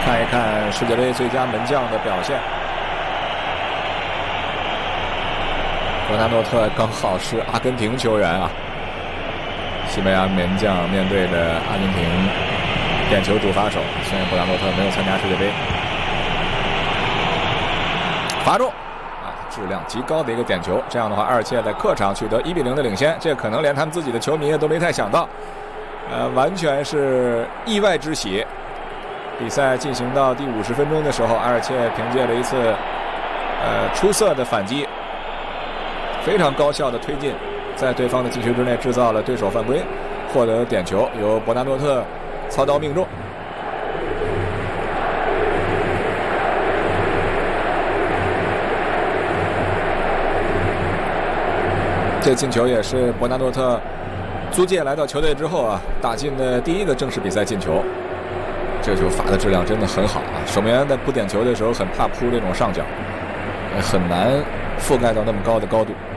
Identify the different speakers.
Speaker 1: 看一看世界杯最佳门将的表现。伯纳诺特刚好是阿根廷球员啊，西班牙门将面对着阿根廷点球主罚手，虽然伯纳诺特没有参加世界杯，罚中啊，质量极高的一个点球。这样的话，阿尔切在客场取得1-0的领先，这可能连他们自己的球迷都没太想到，完全是意外之喜。比赛进行到第50分钟的时候，阿尔切凭借了一次出色的反击，非常高效的推进，在对方的禁区之内制造了对手犯规，获得点球，由伯纳诺特操刀命中。这进球也是伯纳诺特租借来到球队之后啊打进的第一个正式比赛进球。这球罚的质量真的很好啊！守门员在扑点球的时候很怕扑这种上角，很难覆盖到那么高的高度。